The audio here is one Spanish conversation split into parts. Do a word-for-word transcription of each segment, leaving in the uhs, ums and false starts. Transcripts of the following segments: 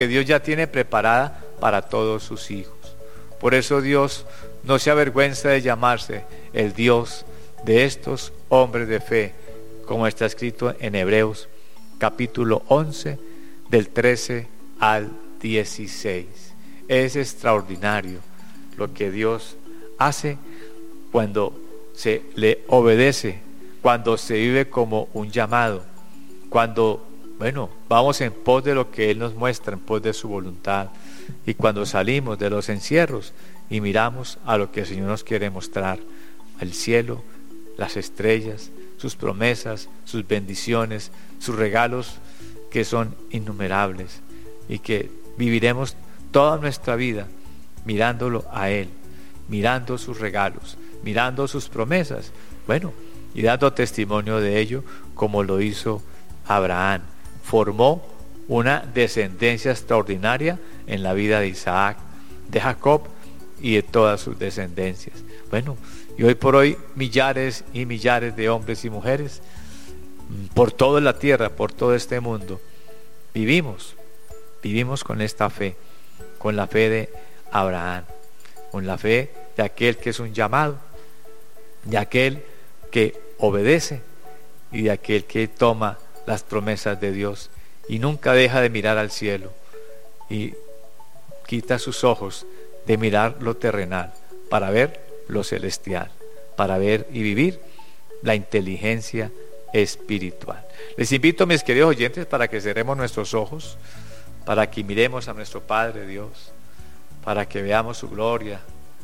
que Dios ya tiene preparada para todos sus hijos. Por eso Dios no se avergüenza de llamarse el Dios de estos hombres de fe, como está escrito en Hebreos capítulo once, del trece al dieciséis. Es extraordinario lo que Dios hace cuando se le obedece, cuando se vive como un llamado, cuando, bueno, vamos en pos de lo que Él nos muestra, en pos de su voluntad, y cuando salimos de los encierros y miramos a lo que el Señor nos quiere mostrar, el cielo, las estrellas, sus promesas, sus bendiciones, sus regalos que son innumerables, y que viviremos toda nuestra vida mirándolo a Él, mirando sus regalos, mirando sus promesas, bueno, y dando testimonio de ello, como lo hizo Abraham. Formó una descendencia extraordinaria en la vida de Isaac, de Jacob y de todas sus descendencias. Bueno, y hoy por hoy millares y millares de hombres y mujeres por toda la tierra, por todo este mundo, vivimos, vivimos con esta fe, con la fe de Abraham, con la fe de aquel que es un llamado, de aquel que obedece y de aquel que toma las promesas de Dios y nunca deja de mirar al cielo y quita sus ojos de mirar lo terrenal para ver lo celestial, para ver y vivir la inteligencia espiritual. Les invito, mis queridos oyentes, para que cerremos nuestros ojos, para que miremos a nuestro Padre Dios, para que veamos su gloria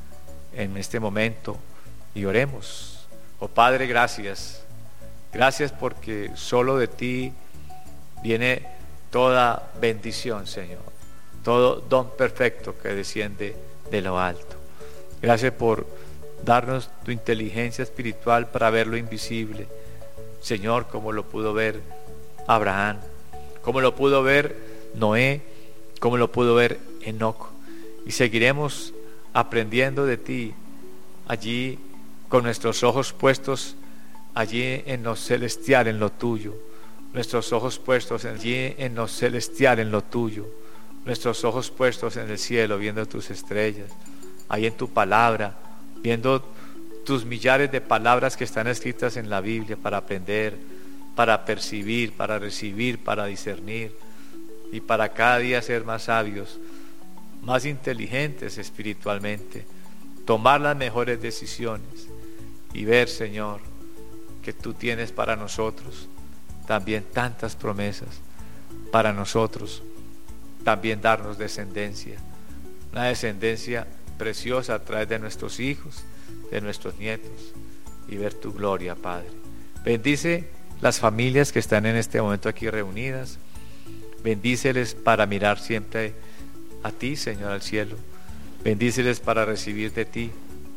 en este momento y oremos. Oh Padre, gracias, gracias porque solo de ti viene toda bendición, Señor, todo don perfecto que desciende de lo alto. Gracias por darnos tu inteligencia espiritual para ver lo invisible, Señor, como lo pudo ver Abraham, como lo pudo ver Noé, como lo pudo ver Enoc, y seguiremos aprendiendo de ti allí con nuestros ojos puestos allí en lo celestial, en lo tuyo, nuestros ojos puestos allí en lo celestial, en lo tuyo, nuestros ojos puestos en el cielo, viendo tus estrellas, ahí en tu palabra, viendo tus millares de palabras que están escritas en la Biblia para aprender, para percibir, para recibir, para discernir y para cada día ser más sabios, más inteligentes espiritualmente, tomar las mejores decisiones y ver, Señor, que tú tienes para nosotros también tantas promesas, para nosotros también darnos descendencia, una descendencia preciosa a través de nuestros hijos, de nuestros nietos, y ver tu gloria, Padre. Bendice las familias que están en este momento aquí reunidas, bendíceles para mirar siempre a ti, Señor, al cielo, bendíceles para recibir de ti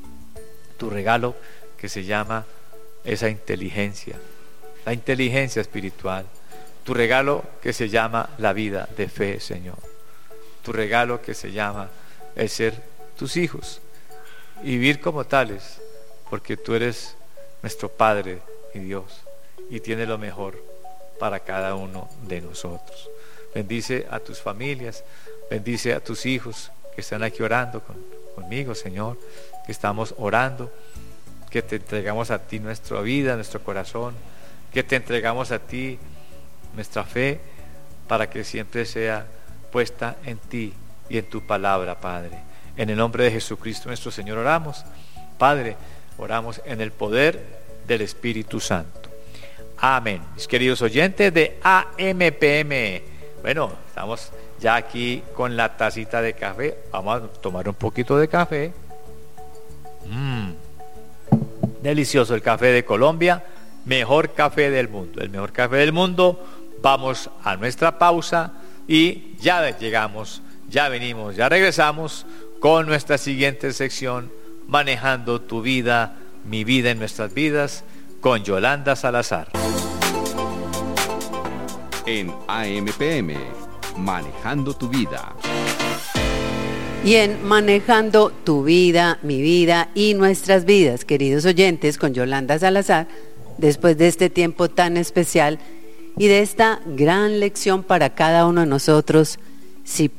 tu regalo que se llama esa inteligencia, la inteligencia espiritual, tu regalo que se llama la vida de fe, Señor, tu regalo que se llama el ser tus hijos y vivir como tales, porque tú eres nuestro Padre y Dios y tienes lo mejor para cada uno de nosotros. Bendice a tus familias, bendice a tus hijos que están aquí orando con, conmigo, Señor, que estamos orando, que te entregamos a ti nuestra vida, nuestro corazón, que te entregamos a ti nuestra fe, para que siempre sea puesta en ti y en tu palabra, Padre. En el nombre de Jesucristo nuestro Señor oramos, Padre, oramos en el poder del Espíritu Santo. Amén. Mis queridos oyentes de A M P M, bueno, estamos ya aquí con la tacita de café. Vamos a tomar un poquito de café. Mmm, delicioso el café de Colombia, mejor café del mundo, el mejor café del mundo. Vamos a nuestra pausa y ya llegamos, ya venimos, ya regresamos con nuestra siguiente sección, Manejando tu vida, mi vida en nuestras vidas, con Yolanda Salazar. En A M P M, Manejando tu vida. Y en Manejando tu vida, mi vida y nuestras vidas, queridos oyentes, con Yolanda Salazar, después de este tiempo tan especial y de esta gran lección para cada uno de nosotros, si